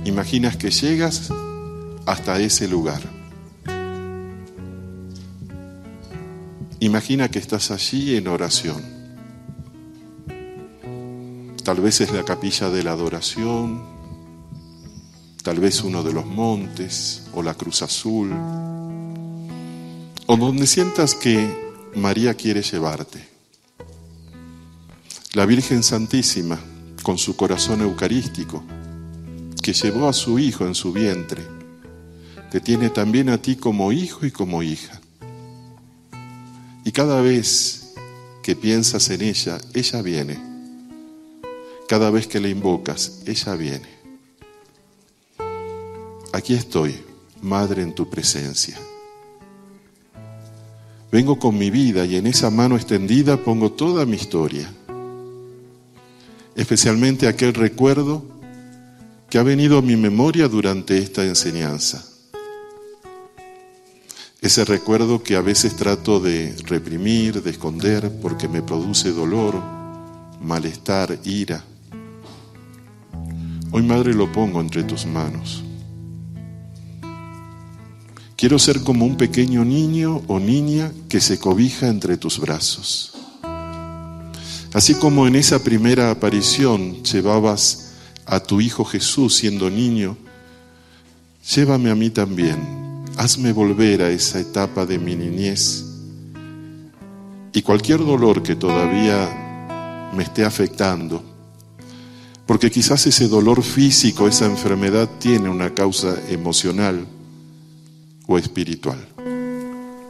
imaginas que llegas hasta ese lugar. Imagina que estás allí en oración. Tal vez es la capilla de la adoración, tal vez uno de los montes o la Cruz Azul, o donde sientas que María quiere llevarte. La Virgen Santísima, con su corazón eucarístico, que llevó a su Hijo en su vientre, te tiene también a ti como hijo y como hija. Y cada vez que piensas en ella, ella viene. Cada vez que la invocas, ella viene. Aquí estoy, Madre, en tu presencia. Vengo con mi vida y en esa mano extendida pongo toda mi historia. Especialmente aquel recuerdo que ha venido a mi memoria durante esta enseñanza. Ese recuerdo que a veces trato de reprimir, de esconder, porque me produce dolor, malestar, ira. Hoy, Madre, lo pongo entre tus manos. Quiero ser como un pequeño niño o niña que se cobija entre tus brazos. Así como en esa primera aparición llevabas a tu Hijo Jesús siendo niño, llévame a mí también. Hazme volver a esa etapa de mi niñez. Y cualquier dolor que todavía me esté afectando, porque quizás ese dolor físico, esa enfermedad tiene una causa emocional o espiritual.